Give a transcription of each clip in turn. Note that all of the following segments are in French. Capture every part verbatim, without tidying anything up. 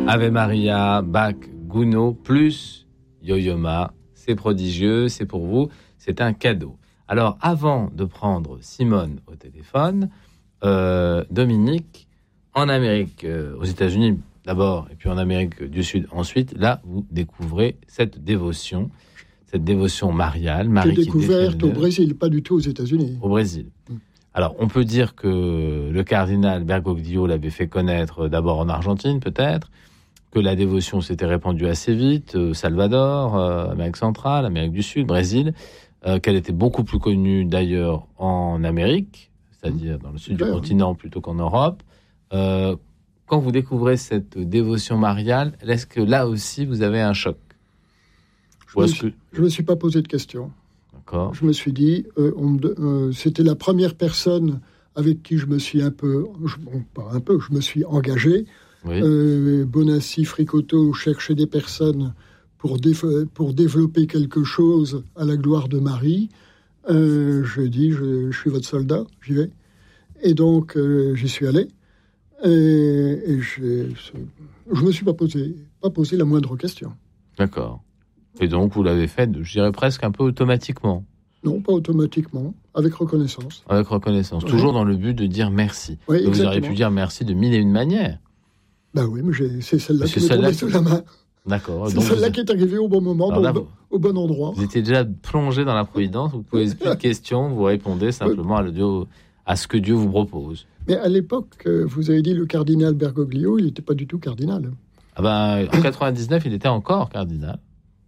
Ave Maria, Bach, Gounod, plus Yo-Yo Ma. C'est prodigieux, c'est pour vous, c'est un cadeau. Alors, avant de prendre Simone au téléphone, euh, Dominique, en Amérique, euh, aux États-Unis d'abord, et puis en Amérique du Sud ensuite, là, vous découvrez cette dévotion, cette dévotion mariale. Marie J'ai découverte au Brésil, pas du tout aux États-Unis. Au Brésil. Mm. Alors, on peut dire que le cardinal Bergoglio l'avait fait connaître d'abord en Argentine, peut-être, que la dévotion s'était répandue assez vite, euh, Salvador, euh, Amérique centrale, Amérique du Sud, Brésil, euh, qu'elle était beaucoup plus connue d'ailleurs en Amérique, c'est-à-dire dans le sud du continent plutôt qu'en Europe. Euh, quand vous découvrez cette dévotion mariale, est-ce que là aussi vous avez un choc ? Je ne que... me, me suis pas posé de questions. D'accord. Je me suis dit, euh, on, euh, c'était la première personne avec qui je me suis un peu, je, bon, pas un peu, je me suis engagé. Oui. Euh, Bonassi, Fricoteau cherchaient des personnes pour, déf- pour développer quelque chose à la gloire de Marie. Euh, je dis, je, je suis votre soldat, j'y vais. Et donc, euh, j'y suis allé. Et, et je ne me suis pas posé, pas posé la moindre question. D'accord. Et donc, vous l'avez fait, je dirais presque un peu automatiquement. Non, pas automatiquement, avec reconnaissance. Avec reconnaissance, oui. Toujours dans le but de dire merci. Oui, vous auriez pu dire merci de mille et une manières. Ben oui, mais j'ai, c'est celle-là qui m'est tombée sous la main. D'accord. C'est donc celle-là vous... qui est arrivée au bon moment, là, au, au bon endroit. Vous étiez déjà plongé dans la providence, vous posez plus de questions, vous répondez simplement oui. à, Dieu, à ce que Dieu vous propose. Mais à l'époque, vous avez dit le cardinal Bergoglio, il n'était pas du tout cardinal. Ah ben, en quatre-vingt-dix-neuf, il était encore cardinal.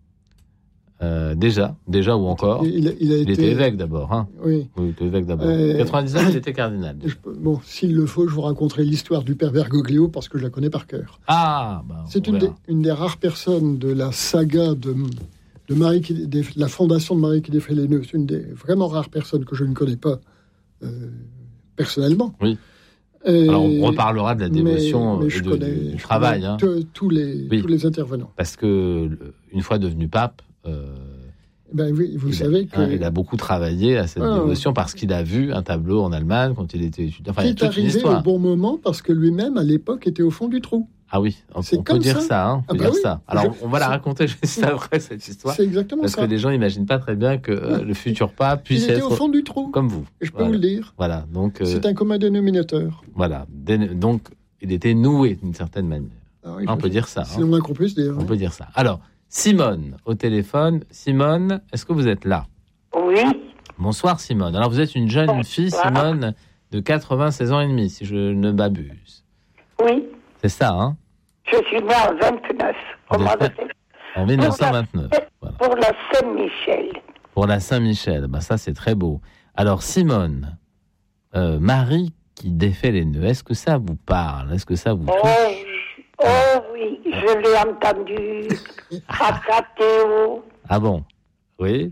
Euh, déjà, déjà ou encore. Il, il, a il été... était évêque d'abord. Hein oui. Oui, il était évêque d'abord. Euh... quatre-vingt-dix-neuf, il était cardinal. Je, bon, s'il le faut, je vous raconterai l'histoire du père Bergoglio parce que je la connais par cœur. Ah, bah, c'est une des, une des rares personnes de la saga de, de Marie qui, de la fondation de Marie qui défait les nœuds. C'est une des vraiment rares personnes que je ne connais pas euh, personnellement. Oui. Et alors, on reparlera de la dévotion mais, mais et de, connais, du travail. Hein. Tous les, oui. tous les intervenants. Parce que, une fois devenu pape, euh, ben oui, vous il, savez a, que... hein, il a beaucoup travaillé à cette ah, dévotion parce qu'il a vu un tableau en Allemagne quand il était étudiant. Enfin, qui est arrivé au bon moment parce que lui-même, à l'époque, était au fond du trou. Ah oui, on, on peut dire ça. ça hein, on ah peut bah dire oui. ça. Alors, Je, on va la raconter juste après, cette histoire. C'est exactement parce ça. Parce que les gens n'imaginent pas très bien que euh, le futur pape puisse il était être... au fond du trou. Comme vous. Et je peux voilà. vous le dire. Voilà, donc... Euh, c'est un commun dénominateur. Voilà, donc il était noué d'une certaine manière. Ah oui, on peut dire ça. C'est le moins qu'on puisse dire. On oui. peut dire ça. Alors, Simone, au téléphone. Simone, est-ce que vous êtes là ? Oui. Bonsoir Simone. Alors vous êtes une jeune Bonsoir. fille, Simone, de quatre-vingt-seize ans et demi, si je ne m'abuse. Oui. C'est ça, hein ? Je suis née en vingt-neuf, au mois de février. En dix-neuf cent vingt-neuf. Pour, voilà. pour la Saint-Michel. Pour la Saint-Michel, ben ça c'est très beau. Alors Simone, euh, Marie qui défait les nœuds, est-ce que ça vous parle ? Est-ce que ça vous touche ? Oh, oh oui, je l'ai entendu à Catéo. Ah bon ? Oui.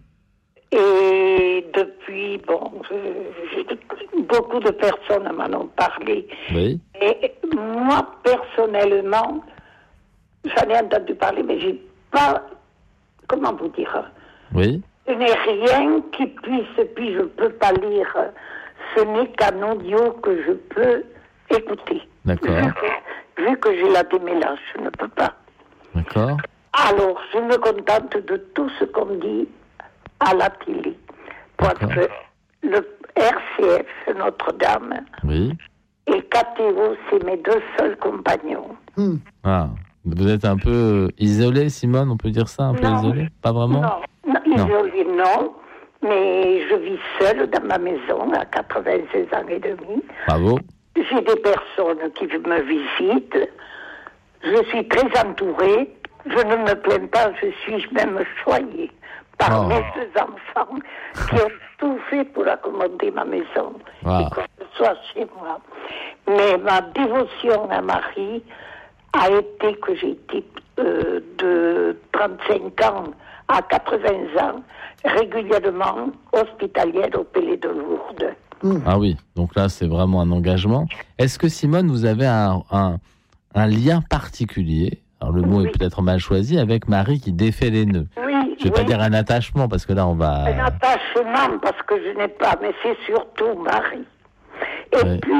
Et depuis, bon, je, je, beaucoup de personnes m'en ont parlé. Oui. Et moi, personnellement, j'en ai entendu parler, mais j'ai pas, comment vous dire, oui. Ce n'est rien qui puisse, puis je peux pas lire, ce n'est qu'un audio que je peux écouter. D'accord. Vu que, vu que j'ai la démêlage, je ne peux pas. D'accord. Alors, je me contente de tout ce qu'on dit à la télé. Parce que le R C F, Notre-Dame, oui. et K T O, c'est mes deux seuls compagnons. Hmm. Ah, vous êtes un peu isolée, Simone, on peut dire ça, un peu non, isolée ? Pas vraiment ? Non, non isolée, non. Mais je vis seule dans ma maison à quatre-vingt-seize ans et demi. Bravo. J'ai des personnes qui me visitent. Je suis très entourée. Je ne me plains pas, je suis même choyée par oh. mes deux enfants qui ont tout fait pour accommoder ma maison wow. et que je sois chez moi. Mais ma dévotion à Marie a été que j'ai été euh, de trente-cinq ans à quatre-vingts ans régulièrement hospitalière au Palais de Lourdes. Mmh. Ah oui, donc là c'est vraiment un engagement. Est-ce que Simone, vous avez un, un, un lien particulier ? Alors le mot oui. est peut-être mal choisi, avec Marie qui défait les nœuds. Oui, je ne vais oui. pas dire un attachement, parce que là on va... Un attachement, parce que je n'ai pas, mais c'est surtout Marie. Et oui. puis,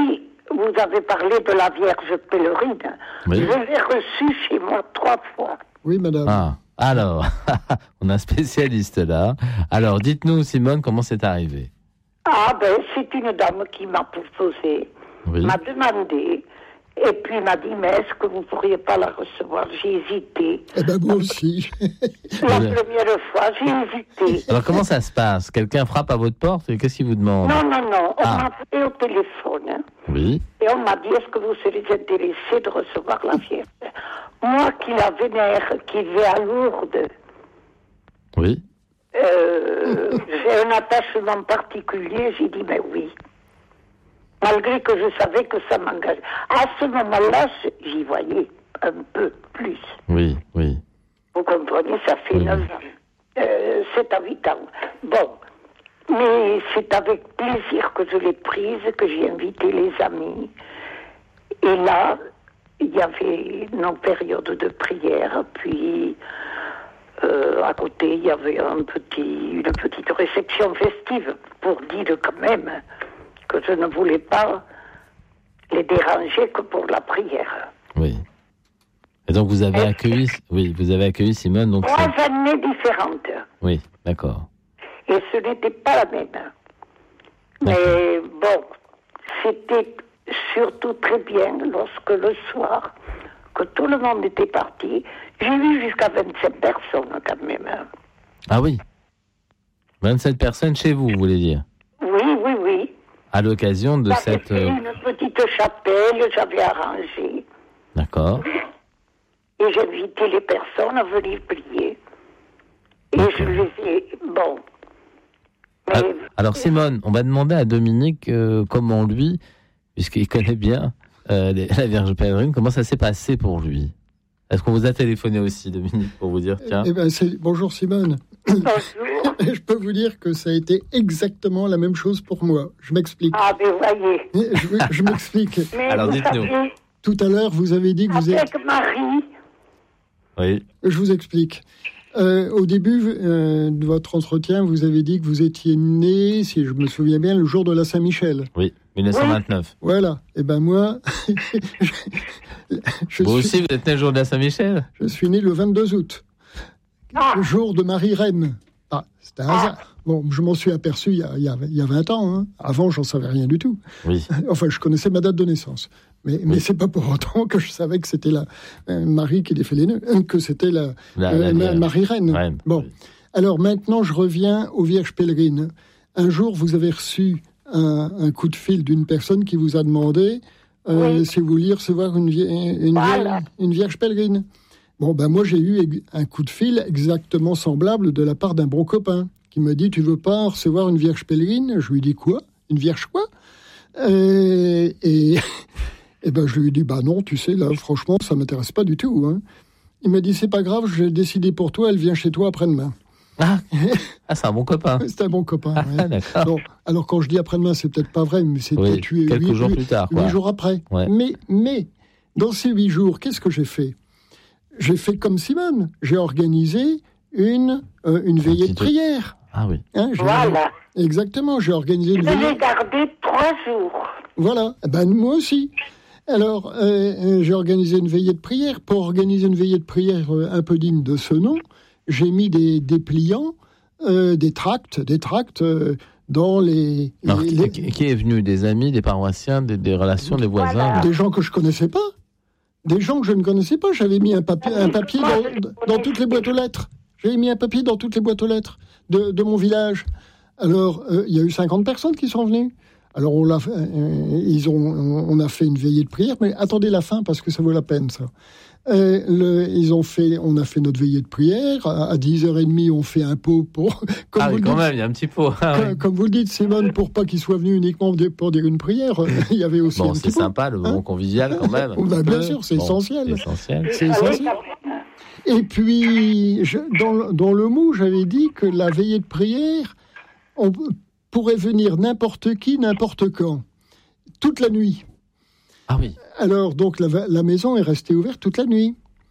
vous avez parlé de la Vierge pèlerine. Oui. Je l'ai reçue chez moi trois fois. Oui, madame. Ah, alors, on a un spécialiste là. Alors, dites-nous, Simone, comment c'est arrivé? Ah, ben, c'est une dame qui m'a proposé, oui. m'a demandé, et puis m'a dit, mais est-ce que vous ne pourriez pas la recevoir? J'ai hésité. Eh ben, moi aussi. La première fois, j'ai hésité. Alors, comment ça se passe? Quelqu'un frappe à votre porte et qu'est-ce qu'il vous demande? Non, non, non. On ah. m'a appelé au téléphone. Hein, oui. Et on m'a dit, est-ce que vous seriez intéressé de recevoir la Vierge? Moi qui la vénère, qui vais à Lourdes. Oui. Euh, j'ai un attachement particulier, j'ai dit, mais oui. Malgré que je savais que ça m'engage. À ce moment-là, j'y voyais un peu plus. Oui, oui. Vous comprenez, ça fait neuf oui. ans. Euh, sept à huit ans. Bon. Mais c'est avec plaisir que je l'ai prise, que j'ai invité les amis. Et là, il y avait nos périodes de prière, puis euh, à côté, il y avait un petit, une petite réception festive pour dire quand même que je ne voulais pas les déranger que pour la prière. Oui. Et donc vous avez Et accueilli, oui, vous avez accueilli Simone. Donc trois c'est... années différentes. Oui, d'accord. Et ce n'était pas la même. Mais bon, c'était surtout très bien lorsque le soir, que tout le monde était parti, j'ai vu jusqu'à vingt-sept personnes quand même. Ah oui, vingt-sept personnes chez vous, vous voulez dire? Oui, oui, oui. À l'occasion de j'avais cette... Fait une petite chapelle, j'avais arrangé. D'accord. Et j'ai invité les personnes à venir prier. Et okay. je les ai... Bon... Mais... Alors Simone, on va demander à Dominique euh, comment lui, puisqu'il connaît bien euh, les, la Vierge pèlerine, comment ça s'est passé pour lui. Est-ce qu'on vous a téléphoné aussi, Dominique, pour vous dire tiens eh ben, c'est... Bonjour Simone. Bonjour. Je peux vous dire que ça a été exactement la même chose pour moi. Je m'explique. Ah, mais voyez. Je, je m'explique. Mais alors dites-nous. Savez, tout à l'heure, vous avez dit que vous êtes... Avec Marie. Oui. Je vous explique. Euh, au début euh, de votre entretien, vous avez dit que vous étiez né, si je me souviens bien, le jour de la Saint-Michel. Oui, mille neuf cent vingt-neuf. Oui. Voilà. Et ben moi, je, je vous suis... aussi, vous êtes né le jour de la Saint-Michel? Je suis né le vingt-deux août, ah. le jour de Marie-Reine. Ah, c'était un hasard. Ah. Bon, je m'en suis aperçu il y a, il y a, il y a vingt ans. Hein. Avant, j'en savais rien du tout. Oui. Enfin, je connaissais ma date de naissance. Mais, oui. mais c'est pas pour autant que je savais que c'était la euh, Marie qui défait les nœuds, que c'était la, la, euh, la, la Marie-Reine. Reine. Bon, oui. Alors maintenant, je reviens aux Vierges pèlerines. Un jour, vous avez reçu un, un coup de fil d'une personne qui vous a demandé euh, oui. si vous vouliez recevoir une, une, voilà. vierge, une Vierge pèlerine. Bon, ben moi, j'ai eu un coup de fil exactement semblable de la part d'un bon copain qui me dit « Tu veux pas recevoir une Vierge pèlerine ?» Je lui dis « Quoi ? Une Vierge quoi ?» euh, Et... Et ben je lui ai dit, bah non, tu sais, là, franchement, ça m'intéresse pas du tout. Hein. Il m'a dit, c'est pas grave, j'ai décidé pour toi, elle vient chez toi après-demain. Ah, ah c'est un bon copain. C'est un bon copain, ah, ouais. D'accord. Bon, alors quand je dis après-demain, c'est peut-être pas vrai, mais c'est oui, peut-être huit, quelques huit, jours huit, plus tard. Quoi. Huit jours après. Ouais. Mais, mais, dans ces huit jours, qu'est-ce que j'ai fait? J'ai fait comme Simone. J'ai organisé une, euh, une veillée de prière. Ah oui. Hein, j'ai... Voilà. Exactement, j'ai organisé une je veillée. Je l'ai gardé trois jours. Voilà. Ben, moi aussi. Alors, euh, j'ai organisé une veillée de prière. Pour organiser une veillée de prière euh, un peu digne de ce nom, j'ai mis des, des pliants, euh, des tracts, des tracts euh, dans les... Alors, les, qui, les... qui est venu? Des amis, des paroissiens, des, des relations, des voisins? Voilà. Des gens que je connaissais pas. Des gens que je ne connaissais pas. J'avais mis un papier, un papier dans, dans toutes les boîtes aux lettres. J'avais mis un papier dans toutes les boîtes aux lettres de, de mon village. Alors, il euh, y a eu cinquante personnes qui sont venues. Alors, on, l'a, euh, ils ont, on a fait une veillée de prière, mais attendez la fin parce que ça vaut la peine, ça. Euh, le, ils ont fait, on a fait notre veillée de prière. À, à dix heures trente, on fait un pot pour... Comme ah oui, quand dites, même, il y a un petit pot. Ah, comme, oui. comme vous le dites, Simone, pour pas qu'ils soient venus uniquement pour dire une prière, il y avait aussi bon, un c'est petit pot. C'est sympa, le moment hein convivial, quand même. bah, bien sûr, c'est, bon, essentiel. c'est essentiel. C'est essentiel. Et puis, je, dans, dans le mot, j'avais dit que la veillée de prière, on pourrait venir n'importe qui, n'importe quand. Toute la nuit. Ah oui. Alors, donc, la, la maison est restée ouverte toute la nuit.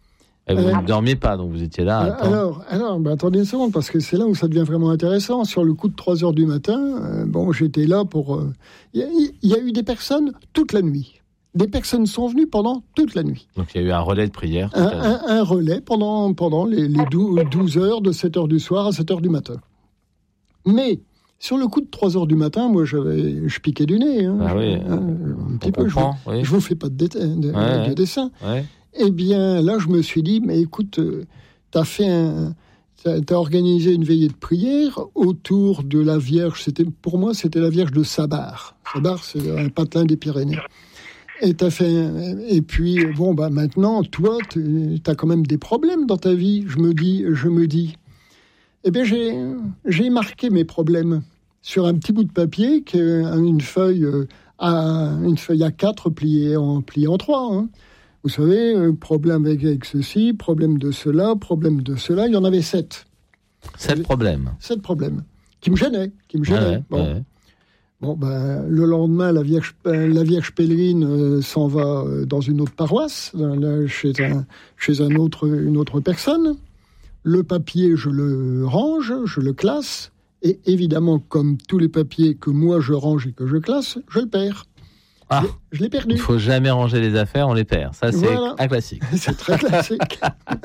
Et vous euh, ne dormiez pas, donc vous étiez là. Euh, alors, alors bah, attendez une seconde, parce que c'est là où ça devient vraiment intéressant. Sur le coup de trois heures du matin, euh, bon, j'étais là pour... Il euh, y, y a eu des personnes toute la nuit. Des personnes sont venues pendant toute la nuit. Donc il y a eu un relais de prière. Un, un, un relais pendant, pendant les, les douze heures, de sept heures du soir à sept heures du matin. Mais... Sur le coup de trois heures du matin, moi, j'avais, je piquais du nez. Hein, ah oui, un, un petit peu. Je ne oui. vous fais pas de, dé- de, ouais, de dessin. Ouais. Eh bien, là, je me suis dit, mais écoute, euh, tu as fait un... Tu as organisé une veillée de prière autour de la Vierge. C'était, pour moi, c'était la Vierge de Sabar. Sabar, c'est un patelin des Pyrénées. Et, t'as fait un... et puis, bon, bah, maintenant, toi, tu as quand même des problèmes dans ta vie. Je me dis... Je me dis Eh bien, j'ai, j'ai marqué mes problèmes sur un petit bout de papier, qui est une feuille à, une feuille à quatre pliée en, pliée en trois. Hein. Vous savez, problème avec, avec ceci, problème de cela, problème de cela. Il y en avait sept. Sept problèmes. Sept problèmes. Qui me gênaient. Qui me gênaient. Ouais, bon. Ouais. Bon, ben, le lendemain, la Vierge, la Vierge pèlerine euh, s'en va dans une autre paroisse, là, chez, un, chez un autre, une autre personne. Le papier, je le range, je le classe, et évidemment, comme tous les papiers que moi je range et que je classe, je le perds. Ah, je, je l'ai perdu. Il ne faut jamais ranger les affaires, on les perd. Ça, c'est voilà. Un classique. C'est très classique.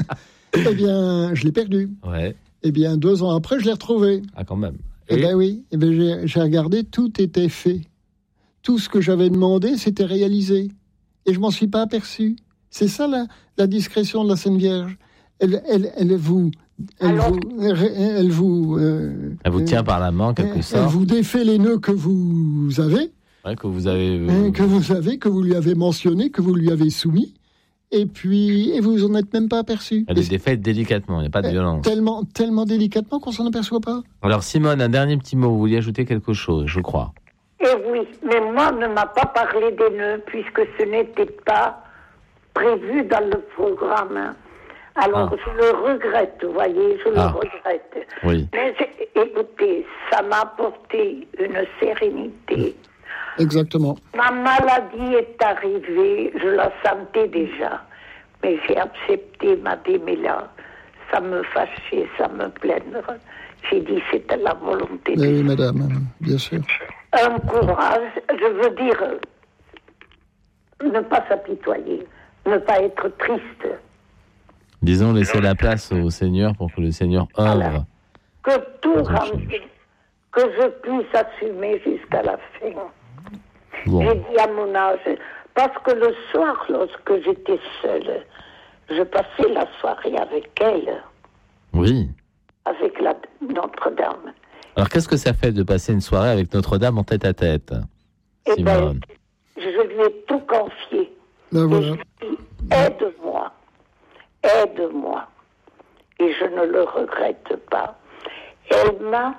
Eh bien, je l'ai perdu. Ouais. Eh bien, deux ans après, je l'ai retrouvé. Ah, quand même. Eh bien oui, eh bien, j'ai, j'ai regardé, tout était fait. Tout ce que j'avais demandé, c'était réalisé. Et je m'en suis pas aperçu. C'est ça la, la discrétion de la Sainte Vierge. Elle, elle, elle vous, elle Alors, vous, elle vous, euh, elle vous tient euh, par la main, en quelque sorte. Elle vous défait les nœuds que vous avez, ouais, que vous avez, euh... que vous avez, que vous lui avez mentionné, que vous lui avez soumis, et puis, et vous en êtes même pas aperçu. Elle est défaite délicatement, il n'y a pas de violence. Tellement, tellement délicatement qu'on s'en aperçoit pas. Alors Simone, un dernier petit mot. Vous vouliez ajouter quelque chose, je crois. Eh oui, mais moi, on ne m'a pas parlé des nœuds puisque ce n'était pas prévu dans le programme. Alors, ah. je le regrette, vous voyez, je ah. le regrette. Oui. Mais écoutez, ça m'a apporté une sérénité. Exactement. Ma maladie est arrivée, je la sentais déjà, mais j'ai accepté ma démêlance. Ça me fâchait, ça me plaindre. J'ai dit, c'était la volonté de Dieu. Oui, madame, bien sûr. Un courage, je veux dire, ne pas s'apitoyer, ne pas être triste. Disons, laisser la place au Seigneur pour que le Seigneur œuvre. Voilà. Que tout rentre, que je puisse assumer jusqu'à la fin. Bon. J'ai dit à mon âge, parce que le soir, lorsque j'étais seule, je passais la soirée avec elle. Oui. Avec la Notre-Dame. Alors, qu'est-ce que ça fait de passer une soirée avec Notre-Dame en tête-à-tête, eh Simone? Ben, je lui ai tout confié. Ben voilà. Et je lui ai dit, aide-moi. Aide-moi. Et je ne le regrette pas. Elle m'a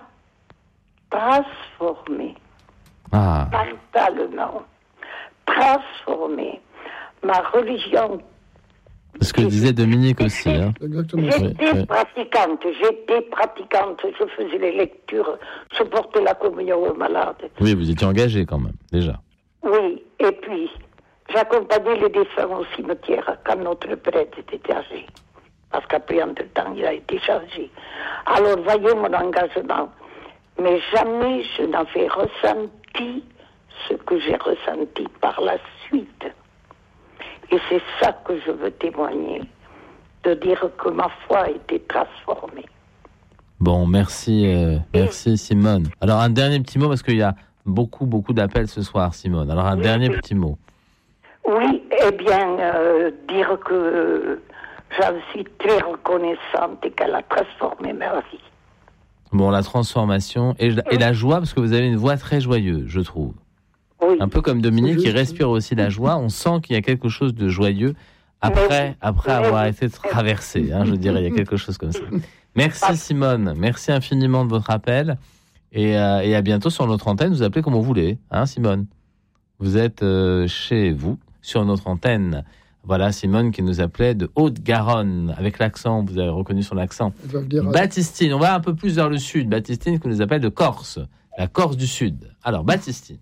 transformée. Ah. Mentalement. Transformée. Ma religion. C'est ce que disait Dominique aussi. Hein. Exactement. J'étais oui, pratiquante. J'étais pratiquante. Je faisais les lectures. Je portais la communion aux malades. Oui, vous étiez engagée quand même, déjà. Oui. Et puis, j'accompagnais les défunts au cimetière quand notre prêtre était âgé. Parce qu'après, entre-temps, il a été chargé. Alors, voyez mon engagement. Mais jamais je n'avais ressenti ce que j'ai ressenti par la suite. Et c'est ça que je veux témoigner, de dire que ma foi a été transformée. Bon, merci, euh, merci Simone. Alors, un dernier petit mot, parce qu'il y a beaucoup, beaucoup d'appels ce soir, Simone. Alors, un oui, dernier oui. petit mot. Oui, eh bien, euh, dire que j'en suis très reconnaissante et qu'elle a transformé ma vie. Bon, la transformation et, et la joie, parce que vous avez une voix très joyeuse, je trouve. Oui. Un peu comme Dominique, qui respire aussi la joie. On sent qu'il y a quelque chose de joyeux après, oui. après avoir été traversé. Hein, je dirais, il y a quelque chose comme ça. Merci Simone, merci infiniment de votre appel. Et, euh, et à bientôt sur notre antenne. Vous appelez comme vous voulez, hein, Simone. Vous êtes euh, chez vous, sur notre antenne. Voilà, Simone qui nous appelait de Haute-Garonne, avec l'accent, vous avez reconnu son accent. Dire, Baptistine, on va un peu plus vers le sud. Baptistine qui nous appelle de Corse, la Corse du Sud. Alors, Baptistine.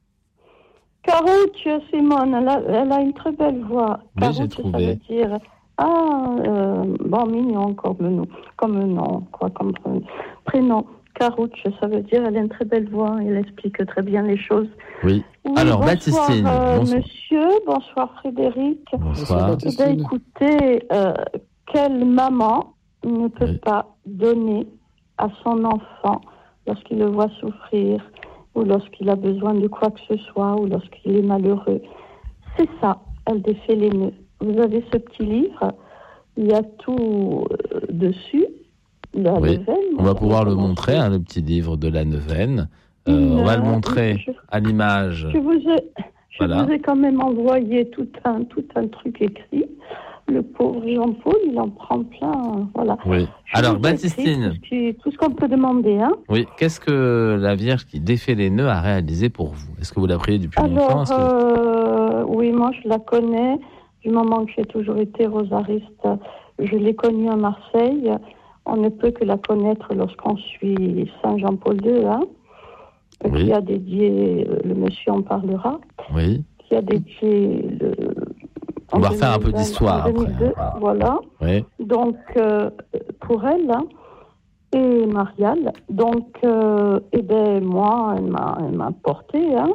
Carouche, Simone, elle a, elle a une très belle voix. Oui, Carouche, j'ai trouvé. Ça veut dire Ah, euh, bon, mignon comme nom, comme nom, quoi, comme prénom. Carouche, ça veut dire elle a une très belle voix, elle explique très bien les choses. Oui. oui Alors, bonsoir, Baptistine. Euh, bonsoir. Monsieur, bonsoir Frédéric. Bonsoir. Eh bien, écoutez, euh, quelle maman ne peut oui. pas donner à son enfant lorsqu'il le voit souffrir, ou lorsqu'il a besoin de quoi que ce soit, ou lorsqu'il est malheureux. C'est ça, elle défait les nœuds. Vous avez ce petit livre, il y a tout euh, dessus. La oui, neuvaine, on va pouvoir le montrer, hein, le petit livre de la neuvaine. Euh, on va le montrer je, à l'image. Je vous ai, je voilà. vous ai quand même envoyé tout un, tout un truc écrit. Le pauvre Jean-Paul, il en prend plein. Voilà. Oui. Je Alors, Baptistine. Tout ce, qui, tout ce qu'on peut demander. Hein. Oui. Qu'est-ce que la Vierge qui défait les nœuds a réalisé pour vous? Est-ce que vous la priez depuis Alors, longtemps que... euh, oui, moi, je la connais. Du moment que j'ai toujours été rosariste, je l'ai connue à Marseille. On ne peut que la connaître lorsqu'on suit Saint Jean-Paul deux, hein, oui. qui a dédié, le monsieur en parlera, oui. qui a dédié le... On va refaire un peu d'histoire après. Hein. Voilà. Oui. Donc, euh, pour elle, hein, et Mariale, donc, euh, eh ben, moi, elle m'a, elle m'a porté, hein,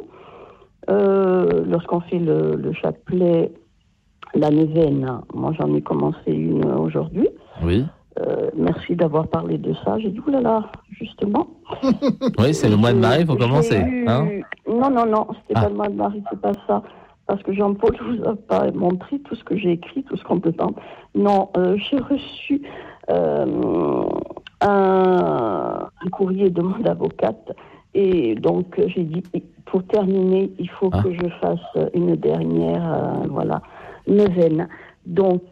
euh, lorsqu'on fait le, le chapelet, la neuvaine, moi j'en ai commencé une aujourd'hui. Oui. Euh, merci d'avoir parlé de ça. J'ai dit, oulala, justement. Oui, c'est le mois de Marie, il faut commencer. Eu... Hein non, non, non, c'était ah. pas le mois de Marie, c'est pas ça. Parce que Jean-Paul ne vous a pas montré tout ce que j'ai écrit, tout ce qu'on peut entendre. Non, euh, j'ai reçu euh, un, un courrier de mon avocate. Et donc, j'ai dit, pour terminer, il faut ah. que je fasse une dernière, euh, voilà, neuvaine. Donc,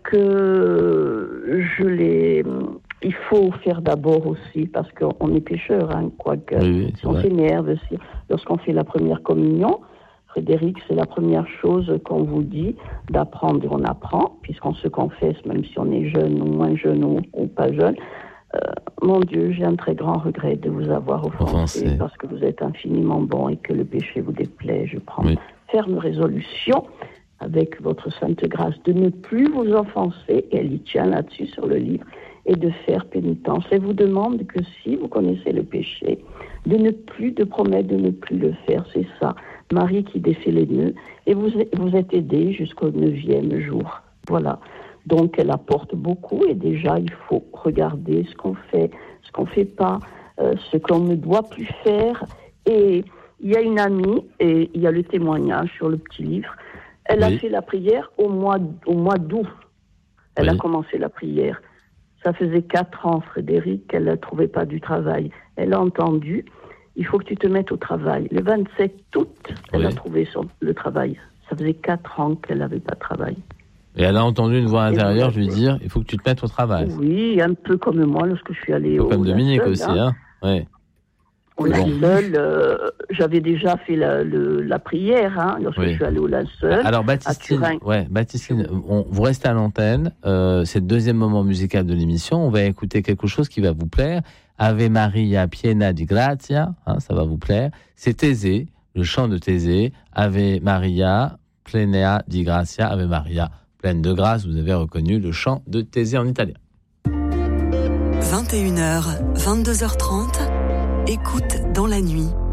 euh, je l'ai... Il faut faire d'abord aussi, parce qu'on est pécheurs, hein, quoique, oui, oui, si on s'énerve, si, lorsqu'on fait la première communion, Frédéric, c'est la première chose qu'on vous dit, d'apprendre, et on apprend, puisqu'on se confesse, même si on est jeune, ou moins jeune, ou, ou pas jeune. Euh, mon Dieu, j'ai un très grand regret de vous avoir offensé, offensé, parce que vous êtes infiniment bon et que le péché vous déplaît. Je prends oui. ferme résolution, avec votre sainte grâce, de ne plus vous offenser, et elle y tient là-dessus sur le livre, et de faire pénitence. Elle vous demande que si vous connaissez le péché, de ne plus, de promettre de ne plus le faire, c'est ça. Marie qui défait les nœuds, et vous, vous êtes aidé jusqu'au neuvième jour. Voilà. Donc elle apporte beaucoup, et déjà il faut regarder ce qu'on fait, ce qu'on ne fait pas, euh, ce qu'on ne doit plus faire. Et il y a une amie, et il y a le témoignage sur le petit livre. Elle oui. a fait la prière au mois, au mois d'août. Elle oui. a commencé la prière. Ça faisait quatre ans, Frédéric, qu'elle ne trouvait pas du travail. Elle a entendu, il faut que tu te mettes au travail. Le vingt-sept août, elle oui. a trouvé son, le travail. Ça faisait quatre ans qu'elle n'avait pas de travail. Et elle a entendu une voix intérieure lui dire, il faut que tu te mettes au travail. Oui, un peu comme moi lorsque je suis allée au... Comme Dominique seul, aussi, hein, hein ouais. Au linceul, euh, j'avais déjà fait la, le, la prière, hein, lorsque oui. je suis allée au linceul. Alors Baptistine, ouais, Baptistine, on, vous restez à l'antenne. Euh, c'est le deuxième moment musical de l'émission. On va écouter quelque chose qui va vous plaire. Ave Maria piena di grazia, hein, ça va vous plaire. C'est Thésée, le chant de Thésée. Ave Maria plena di grazia, Ave Maria pleine de grâce. Vous avez reconnu le chant de Thésée en italien. vingt et une heures, vingt-deux heures trente. Écoute dans la nuit,